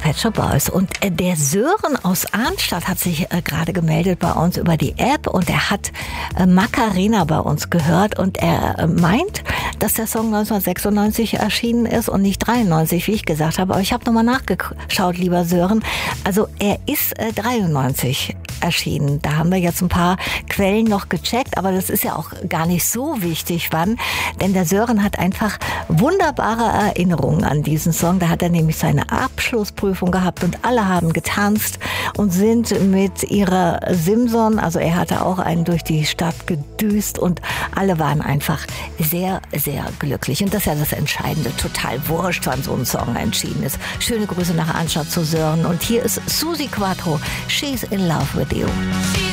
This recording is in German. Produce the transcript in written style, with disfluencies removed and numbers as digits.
Pet Shop Boys. Und der Sören aus Arnstadt hat sich gerade gemeldet bei uns über die App und er hat Macarena bei uns gehört und er meint, dass der Song 1996 erschienen ist und nicht 93, wie ich gesagt habe. Aber ich habe nochmal nachgeschaut, lieber Sören. Also er ist 93 erschienen. Da haben wir jetzt ein paar Quellen noch gecheckt, aber das ist ja auch gar nicht so wichtig, wann. Denn der Sören hat einfach wunderbare Erinnerungen an diesen Song. Da hat er nämlich seine Abschlussprüfung gehabt und alle haben getanzt und sind mit ihrer Simson, also er hatte auch einen durch die Stadt gedüst und alle waren einfach sehr, sehr glücklich. Und das ist ja das Entscheidende. Total wurscht, wann so ein Song entschieden ist. Schöne Grüße nach Arnstadt zu Sören. Und hier ist Susi Quattro. She's in love with you.